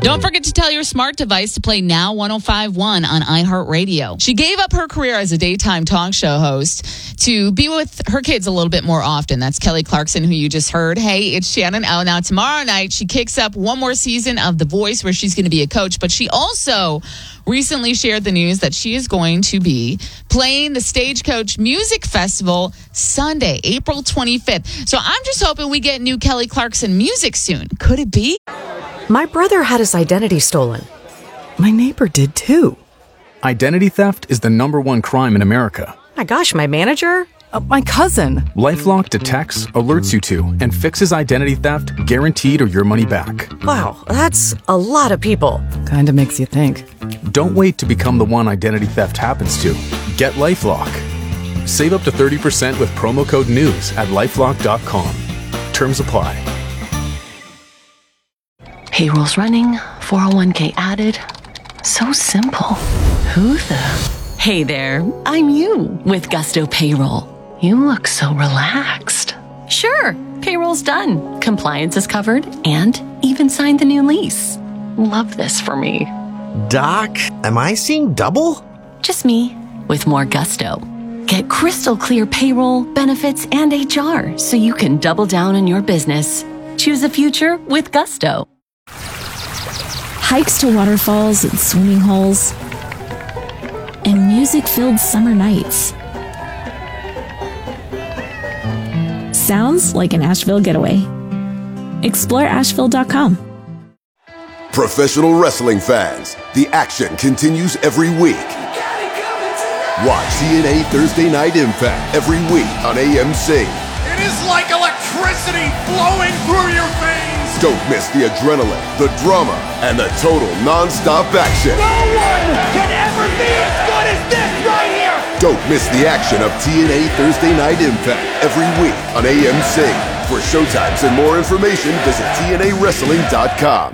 Don't forget to tell your smart device to play Now 105.1 on iHeartRadio. She gave up her career as a daytime talk show host to be with her kids a little bit more often. That's Kelly Clarkson, who you just heard. Hey, it's Shannon. Oh, now tomorrow night, she kicks up one more season of The Voice where she's going to be a coach. But she also recently shared the news that she is going to be playing the Stagecoach Music Festival Sunday, April 25th. So I'm just hoping we get new Kelly Clarkson music soon. Could it be? My brother had his identity stolen. My neighbor did too. Identity theft is the #1 crime in America. My gosh, my manager? My cousin. LifeLock detects, alerts you to, and fixes identity theft guaranteed or your money back. Wow, that's a lot of people. Kinda makes you think. Don't wait to become the one identity theft happens to. Get LifeLock. Save up to 30% with promo code NEWS at LifeLock.com. Terms apply. Payroll's running, 401k added. So simple. Who the? Hey there, I'm you with Gusto Payroll. You look so relaxed. Sure, payroll's done. Compliance is covered and even signed the new lease. Love this for me. Doc, am I seeing double? Just me with more gusto. Get crystal clear payroll, benefits, and HR so you can double down on your business. Choose a future with Gusto. Hikes to waterfalls and swimming holes, and music-filled summer nights. Sounds like an Asheville getaway. Explore Asheville.com. Professional wrestling fans, the action continues every week. Watch TNA Thursday Night Impact every week on AMC. It is like electricity flowing through your veins. Don't miss the adrenaline, the drama, and the total non-stop action. No one can ever be as good as this right here. Don't miss the action of TNA Thursday Night Impact every week on AMC. For showtimes and more information, visit TNAWrestling.com.